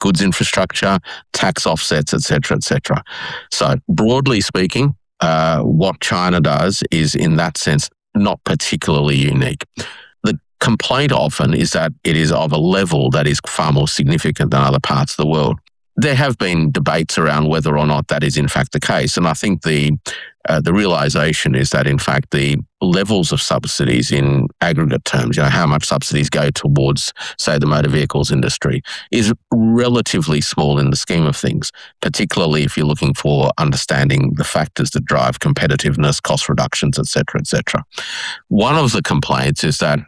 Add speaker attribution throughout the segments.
Speaker 1: goods infrastructure, tax offsets, etc., etc. So broadly speaking, what China does is, in that sense, not particularly unique. The complaint often is that it is of a level that is far more significant than other parts of the world. There have been debates around whether or not that is in fact the case, and I think the realization is that in fact the levels of subsidies in aggregate terms, how much subsidies go towards, say, the motor vehicles industry, is relatively small in the scheme of things, particularly if you're looking for understanding the factors that drive competitiveness, cost reductions, etc., etc. One of the complaints is that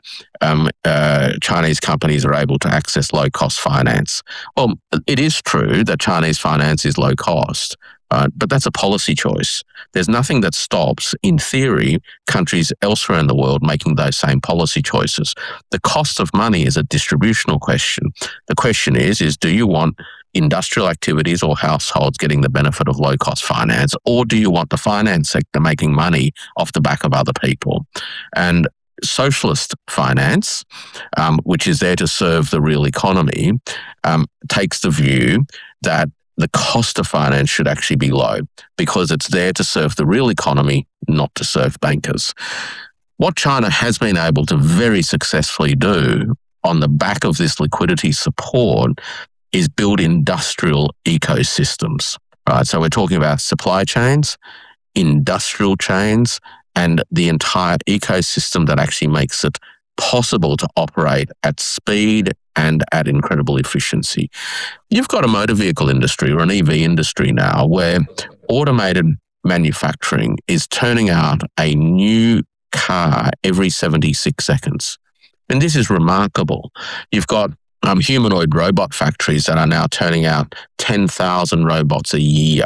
Speaker 1: Chinese companies are able to access low-cost finance. Well, it is true that Chinese finance is low cost, but that's a policy choice. There's nothing that stops, in theory, countries elsewhere in the world making those same policy choices. The cost of money is a distributional question. The question is do you want industrial activities or households getting the benefit of low-cost finance, or do you want the finance sector making money off the back of other people? And socialist finance, which is there to serve the real economy, takes the view that the cost of finance should actually be low because it's there to serve the real economy, not to serve bankers. What China has been able to very successfully do on the back of this liquidity support is build industrial ecosystems. Right? So we're talking about supply chains, industrial chains, and the entire ecosystem that actually makes it possible to operate at speed and at incredible efficiency. You've got a motor vehicle industry or an EV industry now where automated manufacturing is turning out a new car every 76 seconds. And this is remarkable. You've got humanoid robot factories that are now turning out 10,000 robots a year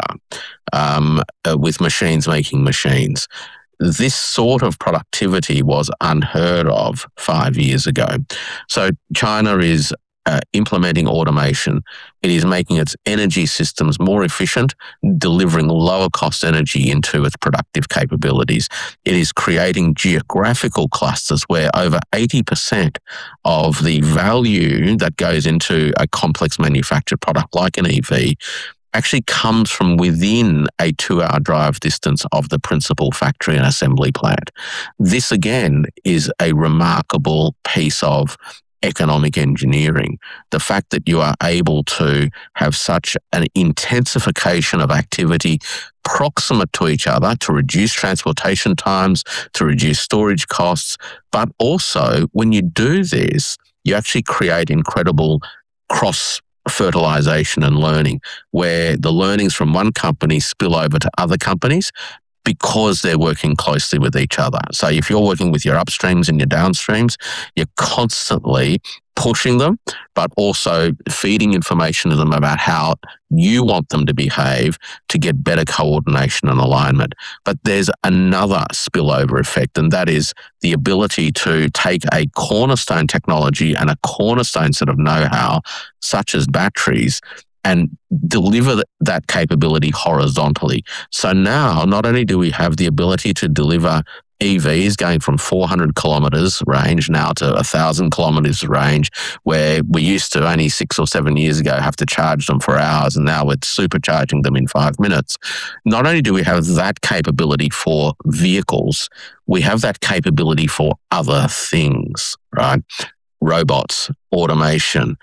Speaker 1: with machines making machines. This sort of productivity was unheard of 5 years ago. So China is implementing automation. It is making its energy systems more efficient, delivering lower cost energy into its productive capabilities. It is creating geographical clusters where over 80% of the value that goes into a complex manufactured product like an EV actually comes from within a 2-hour drive distance of the principal factory and assembly plant. This, again, is a remarkable piece of economic engineering. The fact that you are able to have such an intensification of activity proximate to each other to reduce transportation times, to reduce storage costs, but also when you do this, you actually create incredible cross-fertilization and learning, where the learnings from one company spill over to other companies because they're working closely with each other. So if you're working with your upstreams and your downstreams, you're constantly pushing them, but also feeding information to them about how you want them to behave to get better coordination and alignment. But there's another spillover effect, and that is the ability to take a cornerstone technology and a cornerstone set of know-how, such as batteries, and deliver that capability horizontally. So now, not only do we have the ability to deliver EVs going from 400 kilometers range now to 1,000 kilometers range, where we used to only 6 or 7 years ago have to charge them for hours, and now we're supercharging them in 5 minutes. Not only do we have that capability for vehicles, we have that capability for other things, right? Robots, automation,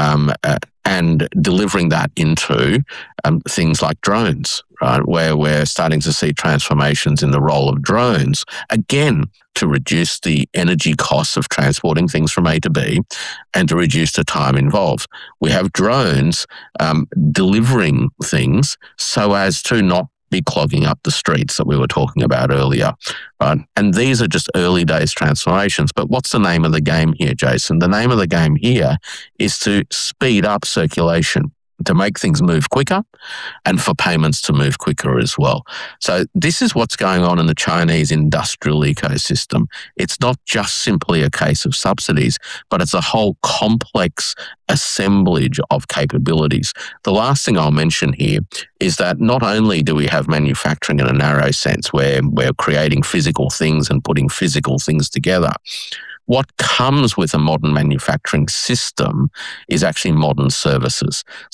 Speaker 1: and delivering that into things like drones, right, where we're starting to see transformations in the role of drones, again, to reduce the energy costs of transporting things from A to B and to reduce the time involved. We have drones delivering things so as to not be clogging up the streets that we were talking about earlier, right? And these are just early days transformations. But what's the name of the game here, Jason? The name of the game here is to speed up circulation, to make things move quicker and for payments to move quicker as well. So this is what's going on in the Chinese industrial ecosystem. It's not just simply a case of subsidies, but it's a whole complex assemblage of capabilities. The last thing I'll mention here is that not only do we have manufacturing in a narrow sense where we're creating physical things and putting physical things together, what comes with a modern manufacturing system is actually modern services.